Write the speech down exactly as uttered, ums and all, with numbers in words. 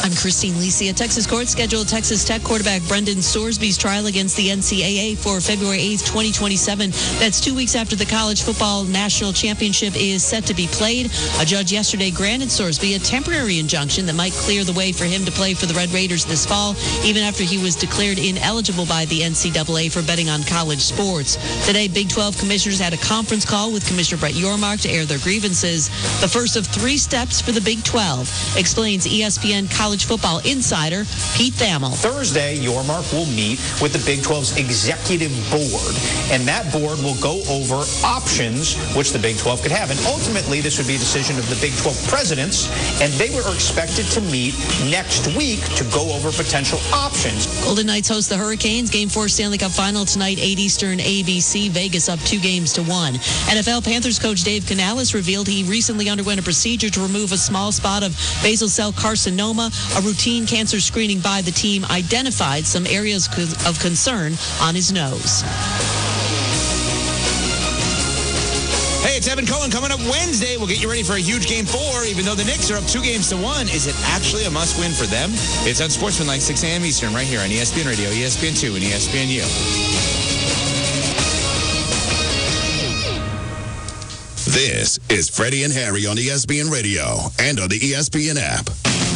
I'm Christine Lisi. A Texas court scheduled Texas Tech quarterback Brendan Sorsby's trial against the N C double A for February eighth, twenty twenty-seven. That's two weeks after the College Football National Championship is set to be played. A judge yesterday granted Sorsby a temporary injunction that might clear the way for him to play for the Red Raiders this fall, even after he was declared ineligible by the N C double A for betting on college sports. Today, Big twelve commissioners had a conference call with Commissioner Brett Yormark to air their grievances. The first of three steps for the Big twelve, explains E S P N college football insider Pete Thamel. Thursday, Yormark will meet with the Big twelve's executive board, and that board will go over options which the Big twelve could have. And ultimately, this would be a decision of the Big twelve presidents, and they were expected to meet next week to go over potential options. Golden Knights host the Hurricanes. Game four Stanley Cup final tonight, eight Eastern, A B C. Vegas up two games to one. N F L Panthers coach Dave Canales revealed he recently underwent a procedure to remove a small spot of basal cell carcinoma. A routine cancer screening by the team identified some areas of concern on his nose. Hey, it's Evan Cohen. Coming up Wednesday, we'll get you ready for a huge game four. Even though the Knicks are up two games to one, is it actually a must-win for them? It's on Sportsmanlike, six a.m. Eastern, right here on E S P N Radio, E S P N two, and E S P N U. This is Freddie and Harry on E S P N Radio and on the E S P N app.